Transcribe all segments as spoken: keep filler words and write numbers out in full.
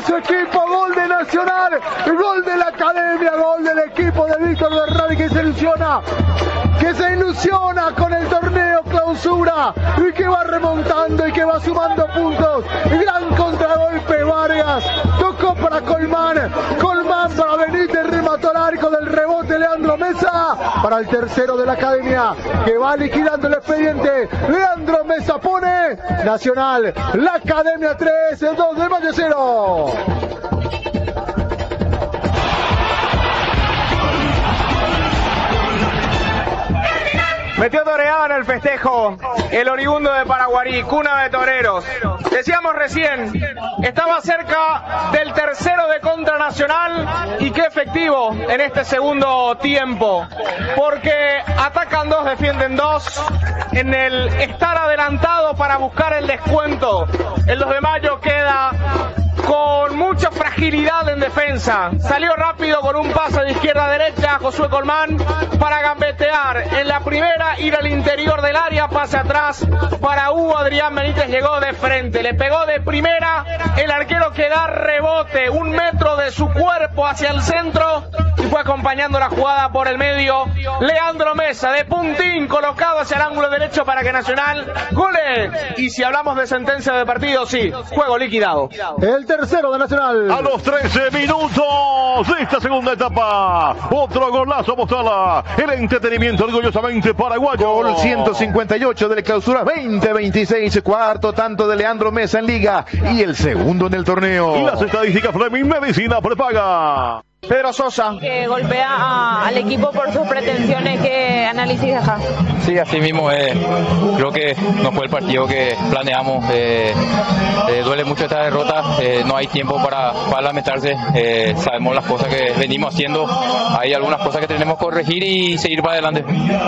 su equipo, gol de Nacional, gol de la Academia, gol del equipo de Víctor Berrari que se ilusiona, que se ilusiona con el torneo clausura y que va remontando y que va sumando puntos. Gran contragolpe Vargas, tocó para Colmán, Colmán para Benítez, remató al arco del rebote Leandro Mesa para el tercero de la Academia que va liquidando el expediente. Leandro Mesa pone Nacional, la Academia tres, el dos de mayo cero. Metió toreado en el festejo el oriundo de Paraguarí, cuna de toreros. Decíamos recién, estaba cerca del tercero de contra Nacional y qué efectivo en este segundo tiempo, porque atacan dos, defienden dos, en el estar adelantado para buscar el descuento. El dos de mayo queda con mucha fragilidad en defensa. Salió rápido con un pase de izquierda a derecha Josué Colmán para gambetear en la primera, ir al interior del área, pase atrás para Hugo Adrián Benítez, llegó de frente, le pegó de primera, el arquero que da rebote, un metro de su cuerpo hacia el centro y fue acompañando la jugada por el medio Leandro Mesa, de puntín colocado hacia el ángulo derecho para que Nacional gole. Y si hablamos de sentencia de partido, sí, juego liquidado. El tercero de Nacional. A los trece minutos de esta segunda etapa, otro golazo Mostala, el entretenimiento orgullosamente paraguayo. Gol ciento cincuenta y ocho de la clausura veinte veintiséis, cuarto tanto de Leandro Mesa en liga y el segundo en el torneo. Las estadísticas Fleming Medicina prepaga. Pedro Sosa. Que golpea a, al equipo por sus pretensiones. ¿Qué análisis deja? Sí, así mismo. Eh, creo que no fue el partido que planeamos. Eh, eh, duele mucho esta derrota. Eh, no hay tiempo para, para lamentarse. Eh, sabemos las cosas que venimos haciendo. Hay algunas cosas que tenemos que corregir y seguir para adelante.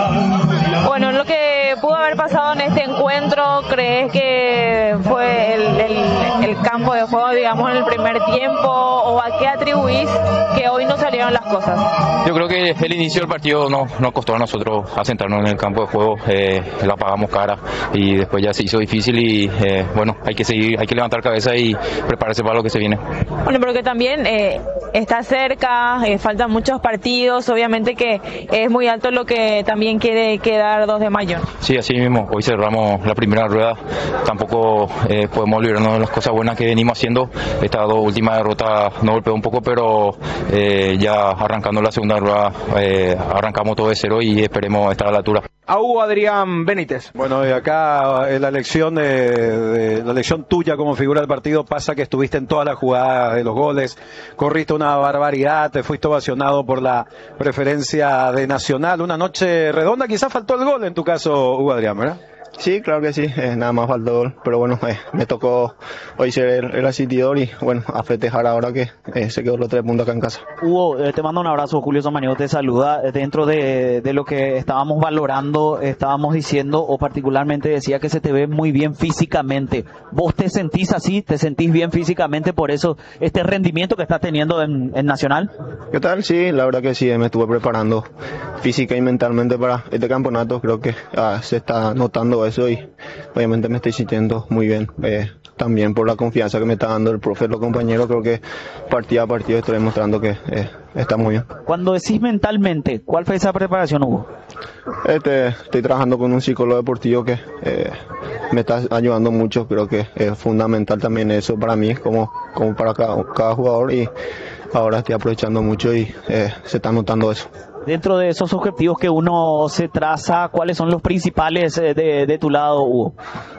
Bueno, lo que pudo haber pasado en este encuentro, ¿crees que fue el, el, el campo de juego, digamos, en el primer tiempo? ¿O a qué atribuís que hoy no salieron las cosas? Yo creo que el inicio del partido nos no costó a nosotros asentarnos en el campo de juego, eh, la pagamos cara y después ya se hizo difícil y eh, bueno, hay que seguir, hay que levantar cabeza y prepararse para lo que se viene. Bueno, pero que también eh, está cerca, eh, faltan muchos partidos, obviamente que es muy alto lo que también quiere quedar dos de mayo. Sí, así mismo, hoy cerramos la primera rueda, tampoco eh, podemos olvidarnos de las cosas buenas que venimos haciendo. Esta dos última derrota nos golpeó un poco, pero eh, ya arrancando la segunda rueda eh, arrancamos todo de cero y esperemos estar a la altura. A Hugo Adrián Benítez. Bueno, y acá en la elección de, de la elección tuya como figura del partido pasa que estuviste en todas las jugadas de los goles, corriste una barbaridad, te fuiste ovacionado por la preferencia de Nacional, una noche redonda, quizás faltó el gol en tu caso, Hugo Adrián, ¿verdad? Sí, claro que sí, eh, nada más faltó gol, pero bueno, eh, me tocó hoy ser el, el asistidor y bueno, a festejar ahora que eh, se quedó los tres puntos acá en casa. Hugo, eh, te mando un abrazo, Julio Samaniego te saluda. Dentro de, de lo que estábamos valorando, estábamos diciendo, o particularmente decía que se te ve muy bien físicamente. ¿Vos te sentís así? ¿Te sentís bien físicamente por eso, este rendimiento que estás teniendo en, en Nacional? ¿Qué tal? Sí, la verdad que sí, me estuve preparando física y mentalmente para este campeonato, creo que ah, se está notando eso y obviamente me estoy sintiendo muy bien, eh, también por la confianza que me está dando el profe, los compañeros, creo que partido a partido estoy demostrando que eh, está muy bien. Cuando decís mentalmente, ¿cuál fue esa preparación, Hugo? Este, estoy trabajando con un psicólogo deportivo que eh, me está ayudando mucho, creo que es fundamental también eso para mí como, como para cada, cada jugador y ahora estoy aprovechando mucho y eh, se está notando eso. Dentro de esos objetivos que uno se traza, ¿cuáles son los principales de, de tu lado, Hugo?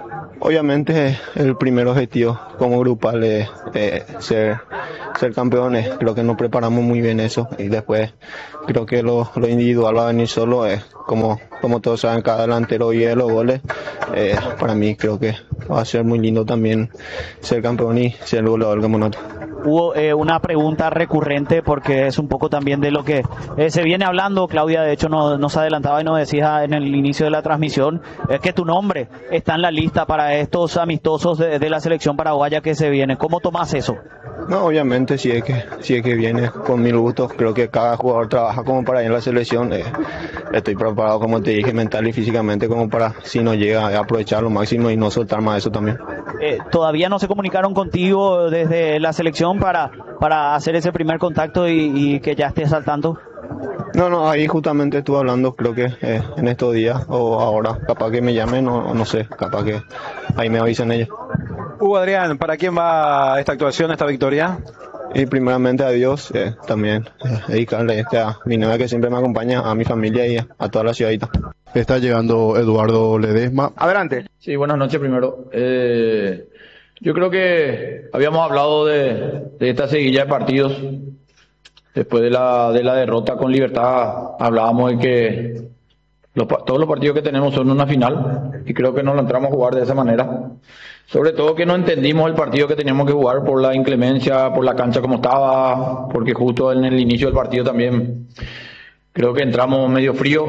Obviamente el primer objetivo como grupal es eh, ser, ser campeones, creo que nos preparamos muy bien eso y después creo que lo, lo individual va a venir solo, eh, como, como todos saben, cada delantero y los goles, eh, para mí creo que va a ser muy lindo también ser campeón y ser el goleador del campeonato. Hubo eh, una pregunta recurrente porque es un poco también de lo que eh, se viene hablando. Claudia de hecho nos, nos adelantaba y nos decía en el inicio de la transmisión eh, que tu nombre está en la lista vuelta para estos amistosos de, de la selección paraguaya que se vienen. ¿Cómo tomás eso? No, obviamente si es que si es que viene con mil gustos. Creo que cada jugador trabaja como para ir a la selección. Eh, estoy preparado, como te dije, mental y físicamente, como para, si no llega, aprovechar lo máximo y no soltar más eso también. Eh, ¿Todavía no se comunicaron contigo desde la selección para, para hacer ese primer contacto y, y que ya estés al tanto? No, no, ahí justamente estuve hablando, creo que eh, en estos días o ahora, capaz que me llamen o no sé, capaz que ahí me avisen ellos. Hugo Adrián, ¿para quién va esta actuación, esta victoria? Y primeramente a Dios, eh, también eh, dedicarle este a mi novia que siempre me acompaña, a mi familia y a, a toda la ciudadita. Está llegando Eduardo Ledesma. Adelante. Sí, buenas noches primero. Eh, yo creo que habíamos hablado de, de esta seguilla de partidos. Después de la, de la derrota con Libertad, hablábamos de que los, todos los partidos que tenemos son una final y creo que no lo entramos a jugar de esa manera. Sobre todo que no entendimos el partido que teníamos que jugar por la inclemencia, por la cancha como estaba, porque justo en el inicio del partido también creo que entramos medio frío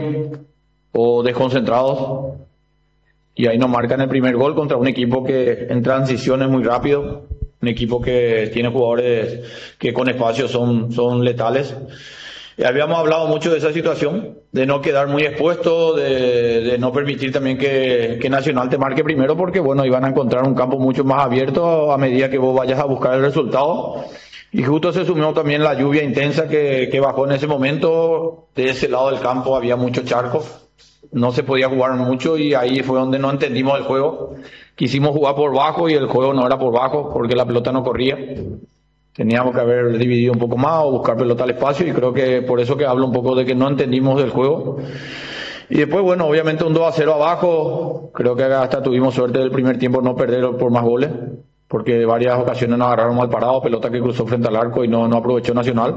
o desconcentrados y ahí nos marcan el primer gol contra un equipo que en transición es muy rápido, un equipo que tiene jugadores que con espacio son, son letales. Y habíamos hablado mucho de esa situación, de no quedar muy expuesto, de, de no permitir también que, que Nacional te marque primero, porque bueno, iban a encontrar un campo mucho más abierto a medida que vos vayas a buscar el resultado. Y justo se sumió también la lluvia intensa que, que bajó en ese momento. De ese lado del campo había mucho charco, no se podía jugar mucho y ahí fue donde no entendimos el juego. Quisimos jugar por bajo y el juego no era por bajo porque la pelota no corría. Teníamos que haber dividido un poco más o buscar pelota al espacio y creo que por eso que hablo un poco de que no entendimos del juego. Y después, bueno, obviamente un dos a cero abajo, creo que hasta tuvimos suerte del primer tiempo no perder por más goles, porque en varias ocasiones nos agarraron mal parados, pelota que cruzó frente al arco y no, no aprovechó Nacional.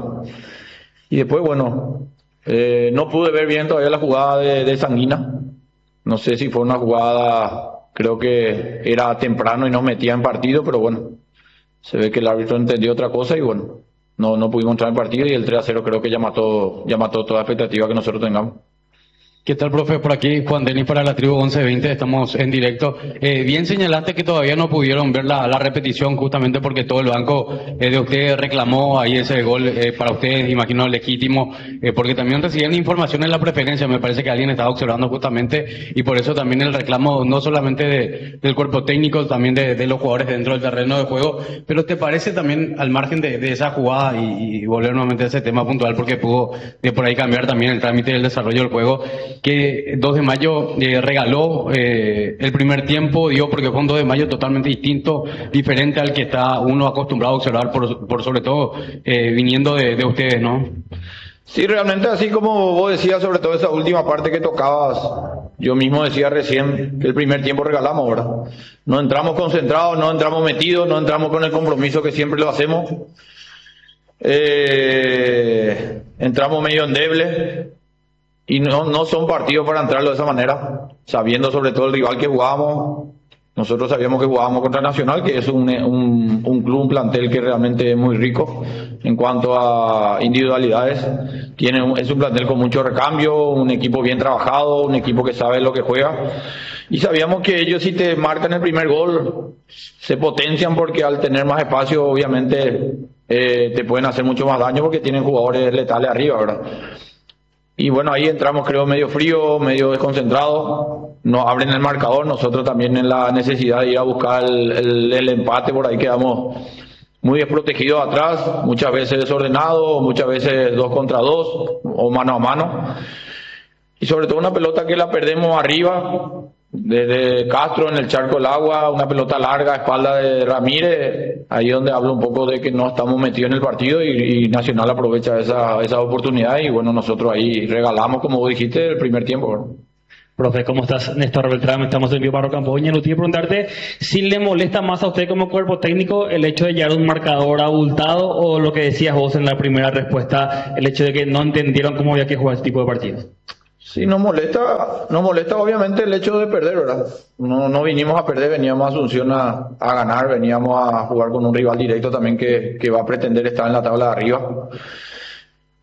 Y después, bueno, eh, no pude ver bien todavía la jugada de, de Sanguina. No sé si fue una jugada, creo que era temprano y nos metía en partido, pero bueno, se ve que el árbitro entendió otra cosa y bueno, no, no pudimos entrar en partido y el tres a cero creo que ya mató, ya mató toda expectativa que nosotros tengamos. ¿Qué tal, profe? Por aquí, Juan Denis para la tribu once veinte, estamos en directo. Eh, bien señalaste que todavía no pudieron ver la, la repetición justamente porque todo el banco eh, de ustedes reclamó ahí ese gol eh, para ustedes, imagino legítimo, eh, porque también recibían información en la preferencia, me parece que alguien estaba observando justamente y por eso también el reclamo no solamente de, del cuerpo técnico, también de, de los jugadores dentro del terreno de juego, pero ¿te parece también al margen de, de esa jugada y, y volver nuevamente a ese tema puntual porque pudo de por ahí cambiar también el trámite del desarrollo del juego? Que dos de mayo eh, regaló eh, el primer tiempo, digo, porque fue un dos de mayo totalmente distinto, diferente al que está uno acostumbrado a observar, por, por sobre todo eh, viniendo de, de ustedes, ¿no? Sí, realmente así como vos decías, sobre todo esa última parte que tocabas, yo mismo decía recién que el primer tiempo regalamos, ¿verdad? No entramos concentrados, no entramos metidos, no entramos con el compromiso que siempre lo hacemos. Eh, entramos medio endeble. Y no, no son partidos para entrarlo de esa manera, sabiendo sobre todo el rival que jugábamos. Nosotros sabíamos que jugábamos contra Nacional, que es un, un, un club, un plantel que realmente es muy rico en cuanto a individualidades. Tiene un, es un plantel con mucho recambio, un equipo bien trabajado, un equipo que sabe lo que juega. Y sabíamos que ellos, si te marcan el primer gol, se potencian porque al tener más espacio, obviamente, eh, te pueden hacer mucho más daño porque tienen jugadores letales arriba, ¿verdad? Y bueno, ahí entramos creo medio frío, medio desconcentrado, nos abren el marcador, nosotros también en la necesidad de ir a buscar el, el, el empate, por ahí quedamos muy desprotegidos atrás, muchas veces desordenados, muchas veces dos contra dos o mano a mano. Y sobre todo una pelota que la perdemos arriba, desde Castro en el charco del agua, una pelota larga a espalda de Ramírez, ahí donde hablo un poco de que no estamos metidos en el partido y, y Nacional aprovecha esa, esa oportunidad y bueno, nosotros ahí regalamos, como vos dijiste, el primer tiempo, ¿verdad? Profe, ¿cómo estás? Néstor Beltrán, estamos en vivo para Campoña. No quiero preguntarte si le molesta más a usted como cuerpo técnico el hecho de llevar un marcador abultado o lo que decías vos en la primera respuesta, el hecho de que no entendieron cómo había que jugar este tipo de partidos. Sí, nos molesta, nos molesta obviamente el hecho de perder, ¿verdad? No, no vinimos a perder, veníamos a Asunción a, a ganar, veníamos a jugar con un rival directo también que, que va a pretender estar en la tabla de arriba.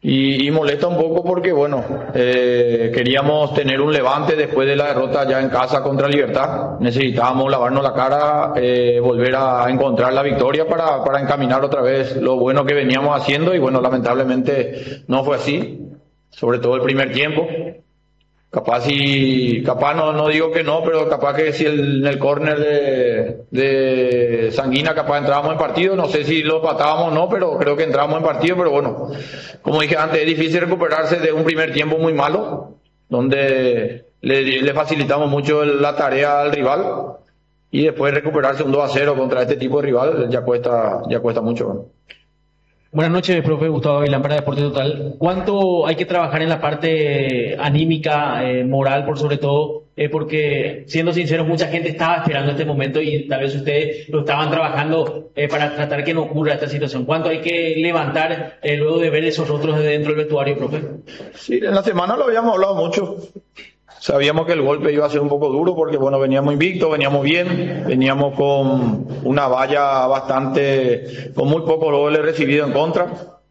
Y, y molesta un poco porque, bueno, eh, queríamos tener un levante después de la derrota ya en casa contra Libertad. Necesitábamos lavarnos la cara, eh, volver a encontrar la victoria para, para encaminar otra vez lo bueno que veníamos haciendo. Y bueno, lamentablemente no fue así, sobre todo el primer tiempo. Capaz si, capaz no, no digo que no, pero capaz que si el, en el córner de, de Sanguina capaz entrábamos en partido, no sé si lo patábamos o no, pero creo que entramos en partido, pero bueno, como dije antes, es difícil recuperarse de un primer tiempo muy malo, donde le, le facilitamos mucho la tarea al rival, y después recuperarse un dos a cero contra este tipo de rival ya cuesta, ya cuesta mucho, ¿no? Buenas noches, profe Gustavo Vilán para Deporte Total. ¿Cuánto hay que trabajar en la parte anímica, eh, moral por sobre todo? Eh, porque, siendo sinceros, mucha gente estaba esperando este momento y tal vez ustedes lo estaban trabajando eh, para tratar que no ocurra esta situación. ¿Cuánto hay que levantar eh, luego de ver esos otros de dentro del vestuario, profe? Sí, en la semana lo habíamos hablado mucho. Sabíamos que el golpe iba a ser un poco duro porque, bueno, veníamos invictos, veníamos bien, veníamos con una valla bastante, con muy pocos goles recibidos en contra.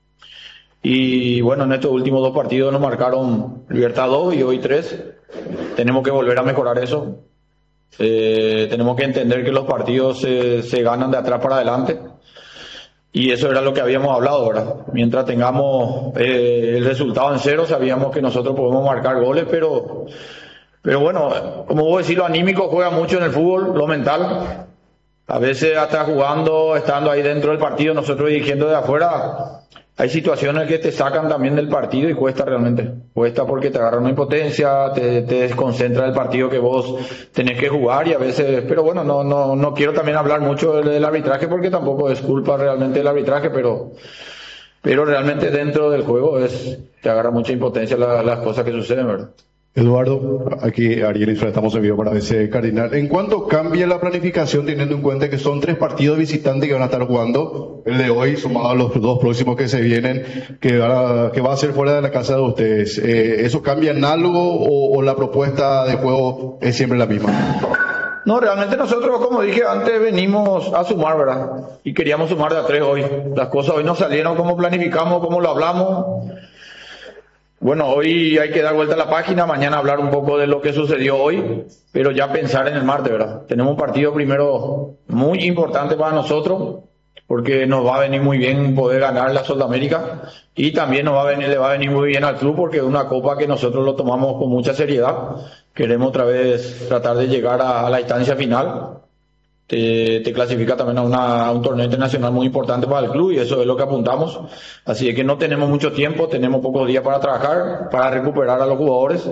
Y bueno, en estos últimos dos partidos nos marcaron Libertad dos y hoy tres. Tenemos que volver a mejorar eso. Eh, tenemos que entender que los partidos se, se ganan de atrás para adelante. Y eso era lo que habíamos hablado, ¿verdad? Mientras tengamos eh, el resultado en cero, sabíamos que nosotros podemos marcar goles, pero... Pero bueno, como vos decís, lo anímico juega mucho en el fútbol, lo mental. A veces hasta jugando, estando ahí dentro del partido, nosotros dirigiendo de afuera, hay situaciones que te sacan también del partido y cuesta realmente. Cuesta porque te agarra una impotencia, te, te desconcentra del partido que vos tenés que jugar y a veces... Pero bueno, no, no, no quiero también hablar mucho del, del arbitraje porque tampoco es culpa realmente del arbitraje, pero... Pero realmente dentro del juego es te agarra mucha impotencia la, las cosas que suceden, ¿verdad? Eduardo, aquí Ariel y Fran, estamos en vivo para A B C Cardinal. ¿En cuánto cambia la planificación teniendo en cuenta que son tres partidos visitantes que van a estar jugando? El de hoy, sumado a los dos próximos que se vienen, que va a, que va a ser fuera de la casa de ustedes. Eh, ¿Eso cambia en algo o, o la propuesta de juego es siempre la misma? No, realmente nosotros, como dije antes, venimos a sumar, ¿verdad? Y queríamos sumar de a tres hoy. Las cosas hoy no salieron como planificamos, como lo hablamos. Bueno, hoy hay que dar vuelta a la página, mañana hablar un poco de lo que sucedió hoy, pero ya pensar en el martes, ¿verdad? Tenemos un partido primero muy importante para nosotros, porque nos va a venir muy bien poder ganar la Sudamérica y también nos va a venir, le va a venir muy bien al club porque es una copa que nosotros lo tomamos con mucha seriedad. Queremos otra vez tratar de llegar a, a la instancia final. Te, te clasifica también a, una, a un torneo internacional muy importante para el club y eso es lo que apuntamos. Así es que no tenemos mucho tiempo, tenemos pocos días para trabajar, para recuperar a los jugadores.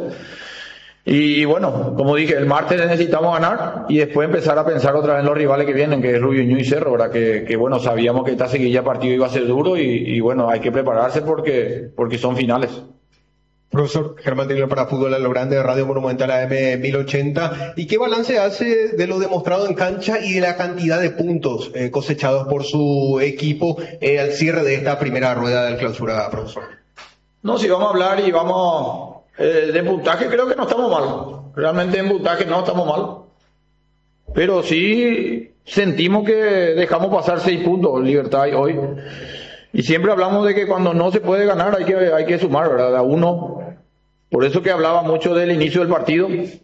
Y bueno, como dije, el martes necesitamos ganar y después empezar a pensar otra vez en los rivales que vienen, que es Rubio Ñu y Cerro, ¿verdad? Que, que bueno, sabíamos que esta seguilla partido iba a ser duro y, y bueno, hay que prepararse porque, porque son finales. Profesor Germán Taylor para Fútbol a lo Grande de Radio Monumental A M mil ochenta. ¿Y qué balance hace de lo demostrado en cancha y de la cantidad de puntos eh, cosechados por su equipo eh, al cierre de esta primera rueda del clausura, profesor? No, si vamos a hablar y vamos eh, de puntaje, creo que no estamos mal. Realmente en puntaje no estamos mal. Pero sí sentimos que dejamos pasar seis puntos Libertad hoy. Y siempre hablamos de que cuando no se puede ganar hay que, hay que sumar, ¿verdad? A uno. Por eso que hablaba mucho del inicio del partido.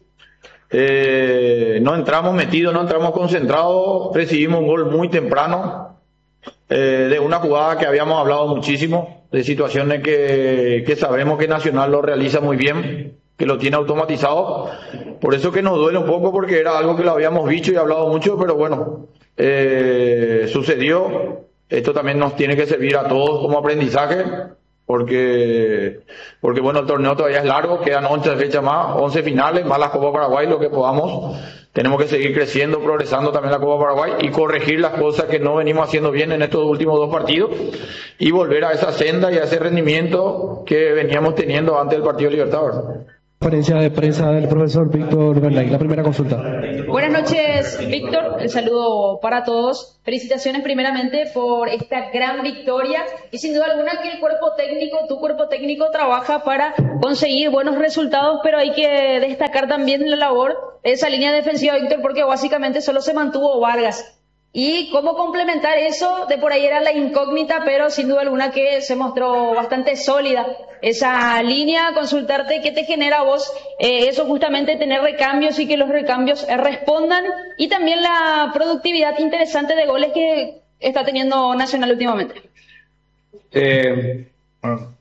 Eh, no entramos metidos, no entramos concentrados. Recibimos un gol muy temprano. Eh, de una jugada que habíamos hablado muchísimo. De situaciones que, que sabemos que Nacional lo realiza muy bien. Que lo tiene automatizado. Por eso que nos duele un poco porque era algo que lo habíamos dicho y hablado mucho. Pero bueno, eh, sucedió. Esto también nos tiene que servir a todos como aprendizaje, porque, porque bueno, el torneo todavía es largo, quedan once fechas más, once finales, más la Copa Paraguay, lo que podamos. Tenemos que seguir creciendo, progresando también la Copa Paraguay y corregir las cosas que no venimos haciendo bien en estos últimos dos partidos y volver a esa senda y a ese rendimiento que veníamos teniendo antes del partido de Libertad. Conferencia de prensa del profesor Víctor Verlay. La primera consulta. Buenas noches, Víctor. El saludo para todos. Felicitaciones primeramente por esta gran victoria y sin duda alguna que el cuerpo técnico, tu cuerpo técnico trabaja para conseguir buenos resultados, pero hay que destacar también la labor de esa línea defensiva, Víctor, porque básicamente solo se mantuvo Vargas. y cómo complementar eso. De por ahí era la incógnita, pero sin duda alguna que se mostró bastante sólida esa línea. Consultarte qué te genera a vos eh, eso, justamente tener recambios y que los recambios eh, respondan, y también la productividad interesante de goles que está teniendo Nacional últimamente. Eh, bueno,